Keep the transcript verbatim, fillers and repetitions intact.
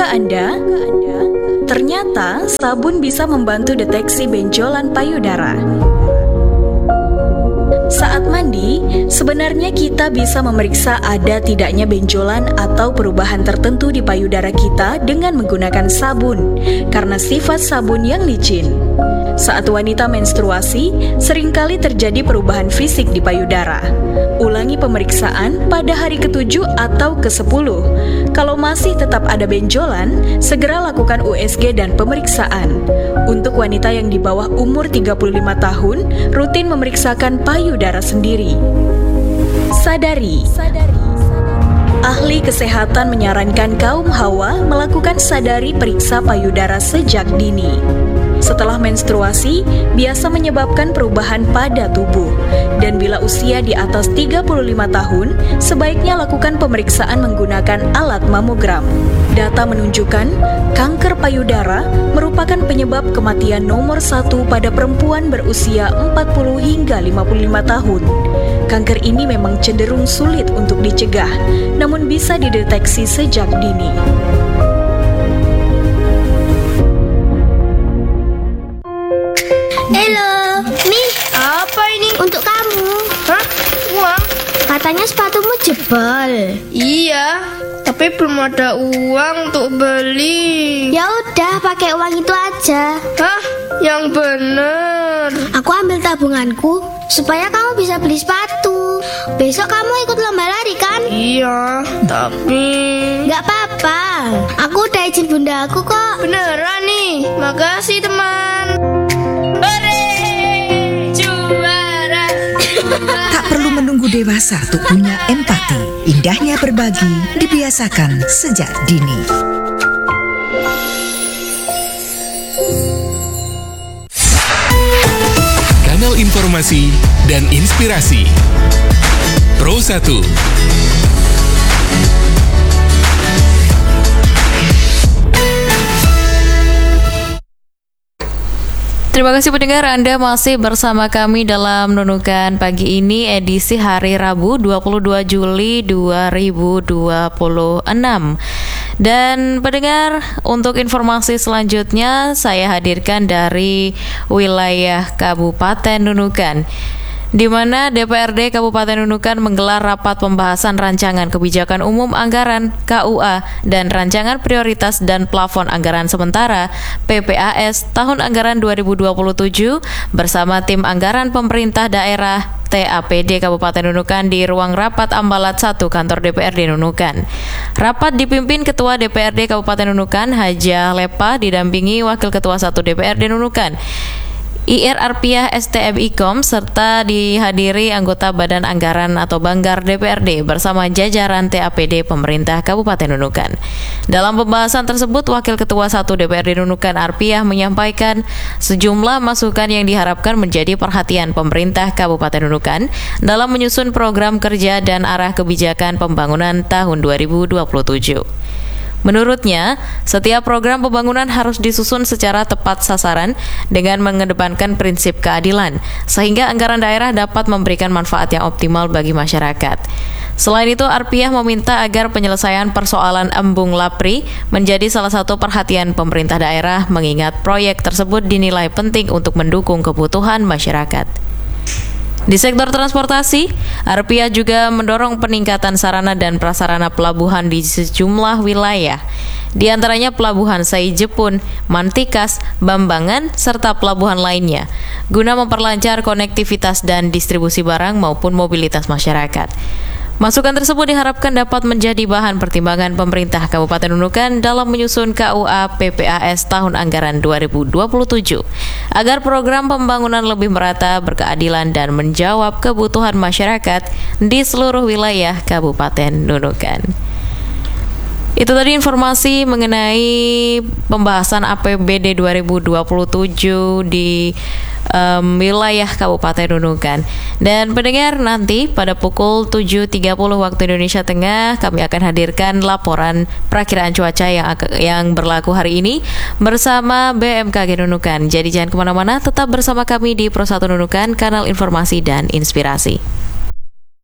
Tahukah Anda? Ternyata sabun bisa membantu deteksi benjolan payudara. Saat mandi, sebenarnya kita bisa memeriksa ada tidaknya benjolan atau perubahan tertentu di payudara kita dengan menggunakan sabun, karena sifat sabun yang licin. Saat wanita menstruasi, seringkali terjadi perubahan fisik di payudara. Ulangi pemeriksaan pada hari ketujuh atau kesepuluh. Kalau masih tetap ada benjolan, segera lakukan U S G dan pemeriksaan. Untuk wanita yang di bawah umur tiga puluh lima tahun, rutin memeriksakan payudara sendiri. Sadari. Ahli kesehatan menyarankan kaum hawa melakukan sadari periksa payudara sejak dini. Setelah menstruasi, biasa menyebabkan perubahan pada tubuh. Dan bila usia di atas tiga puluh lima tahun, sebaiknya lakukan pemeriksaan menggunakan alat mamogram. Data menunjukkan, kanker payudara merupakan penyebab kematian nomor satu pada perempuan berusia empat puluh hingga lima puluh lima tahun. Kanker ini memang cenderung sulit untuk dicegah, namun bisa dideteksi sejak dini. Halo, Mi. Apa ini? Untuk kamu. Hah? Uang? Katanya sepatumu jebol. Iya, tapi belum ada uang untuk beli. Ya udah, pakai uang itu aja. Hah? Yang bener. Aku ambil tabunganku supaya kamu bisa beli sepatu. Besok kamu ikut lomba lari kan? Iya, tapi Gak apa-apa. Aku udah izin bunda aku kok. beneran nih. Makasih teman. Hore! Juara. Tak perlu menunggu dewasa untuk punya empati. Indahnya berbagi dibiasakan sejak dini. Kanal informasi dan inspirasi Pro satu. Terima kasih pendengar, Anda masih bersama kami dalam Nunukan Pagi ini edisi hari Rabu dua puluh dua Juli dua ribu dua puluh enam. Dan pendengar, untuk informasi selanjutnya saya hadirkan dari wilayah Kabupaten Nunukan, di mana D P R D Kabupaten Nunukan menggelar rapat pembahasan rancangan kebijakan umum anggaran K U A dan rancangan prioritas dan plafon anggaran sementara P P A S tahun anggaran dua ribu dua puluh tujuh bersama tim anggaran pemerintah daerah T A P D Kabupaten Nunukan di ruang rapat Ambalat satu kantor D P R D Nunukan. Rapat dipimpin Ketua D P R D Kabupaten Nunukan Hajah Lepa didampingi Wakil Ketua satu D P R D Nunukan I R Arpiah S T M I K O M serta dihadiri anggota Badan Anggaran atau Banggar D P R D bersama jajaran T A P D pemerintah Kabupaten Nunukan. Dalam pembahasan tersebut, Wakil Ketua satu D P R D Nunukan Arpiah menyampaikan sejumlah masukan yang diharapkan menjadi perhatian pemerintah Kabupaten Nunukan dalam menyusun program kerja dan arah kebijakan pembangunan tahun dua ribu dua puluh tujuh. Menurutnya, setiap program pembangunan harus disusun secara tepat sasaran dengan mengedepankan prinsip keadilan, sehingga anggaran daerah dapat memberikan manfaat yang optimal bagi masyarakat. Selain itu, Arpiah meminta agar penyelesaian persoalan embung Lapri menjadi salah satu perhatian pemerintah daerah, mengingat proyek tersebut dinilai penting untuk mendukung kebutuhan masyarakat. Di sektor transportasi, Arpiah juga mendorong peningkatan sarana dan prasarana pelabuhan di sejumlah wilayah, di antaranya Pelabuhan Saijepun, Mantikas, Bambangan, serta pelabuhan lainnya, guna memperlancar konektivitas dan distribusi barang maupun mobilitas masyarakat. Masukan tersebut diharapkan dapat menjadi bahan pertimbangan pemerintah Kabupaten Nunukan dalam menyusun K U A P P A S tahun anggaran dua ribu dua puluh tujuh agar program pembangunan lebih merata, berkeadilan, dan menjawab kebutuhan masyarakat di seluruh wilayah Kabupaten Nunukan. Itu tadi informasi mengenai pembahasan A P B D dua ribu dua puluh tujuh di um, wilayah Kabupaten Nunukan. Dan pendengar, nanti pada pukul tujuh tiga puluh waktu Indonesia Tengah kami akan hadirkan laporan perakiraan cuaca yang yang berlaku hari ini bersama B M K G Nunukan. Jadi jangan kemana-mana, tetap bersama kami di Pro satu Nunukan, kanal informasi dan inspirasi.